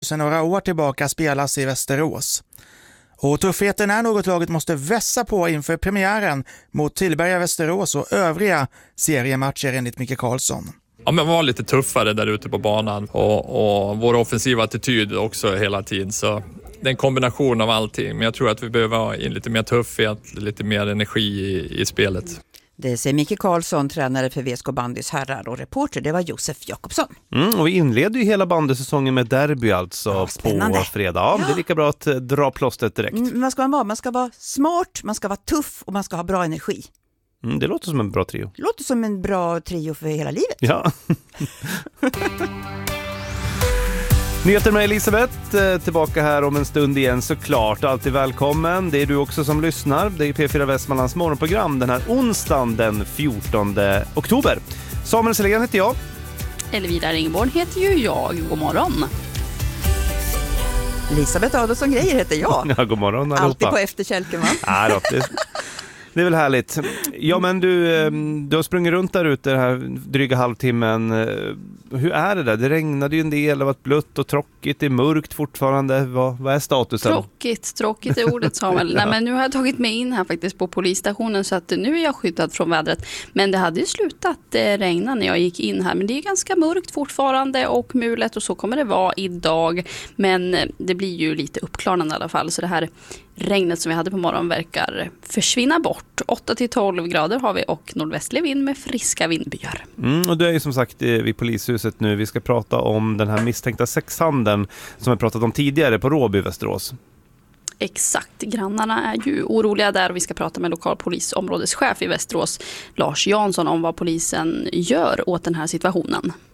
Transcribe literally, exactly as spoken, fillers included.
sedan några år tillbaka spelas i Västerås. Och tuffheten är något laget måste vässa på inför premiären mot Tillberga Västerås och övriga seriematcher enligt Micke Karlsson. Ja, men var lite tuffare där ute på banan och, och vår offensiva attityd också hela tiden. Så det är en kombination av allting. Men jag tror att vi behöver ha in lite mer tuffhet, lite mer energi i, i spelet. Det säger Micke Karlsson, tränare för V S K Bandys herrar, och reporter det var Josef Jakobsson. Mm, och vi inleder ju hela bandysäsongen med derby alltså ja, på fredag. Ja, ja. Det är lika bra att dra plåstret direkt. Mm, man ska vara, man ska vara smart, man ska vara tuff och man ska ha bra energi. Mm, det låter som en bra trio. Det låter som en bra trio för hela livet. Ja. Nyheter med Elisabeth, tillbaka här om en stund igen såklart. Alltid välkommen. Det är du också som lyssnar. Det är P fyra Västmanlands morgonprogram den här onsdagen den fjortonde oktober. Samuel Selén heter jag. Elvira Ringborn heter ju jag. God morgon. Elisabeth Adolfsson Grejer heter jag. Ja, god morgon allihopa. Alltid på efterkälken, va? Ja, då, det, det är väl härligt. Ja, men du, du har sprungit runt där ute den här dryga halvtimmen. Hur är det där? Det regnade ju en del, det har varit blött och tråkigt, det är mörkt fortfarande. Vad, vad är statusen? Tråkigt, tråkigt är ordet, Samuel. Ja. Nej, men nu har jag tagit mig in här faktiskt på polisstationen så att nu är jag skyddad från vädret. Men det hade ju slutat regna när jag gick in här. Men det är ganska mörkt fortfarande och mulet och så kommer det vara idag. Men det blir ju lite uppklarande i alla fall. Så det här regnet som vi hade på morgonen verkar försvinna bort. åtta till tolv grader har vi och nordvästlig vind med friska vindbyar. Mm, och du är ju som sagt vid polishuset nu. Vi ska prata om den här misstänkta sexhandeln som vi pratat om tidigare på Råby, Västerås. Exakt, grannarna är ju oroliga där och vi ska prata med lokalpolisområdeschef i Västerås, Lars Jansson, om vad polisen gör åt den här situationen.